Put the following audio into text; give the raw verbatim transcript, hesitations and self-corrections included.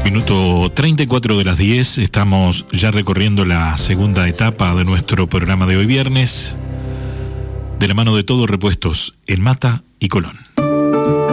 Minuto treinta y cuatro de las diez, estamos ya recorriendo la segunda etapa de nuestro programa de hoy viernes, de la mano de Todo Repuestos en Mata y Colón.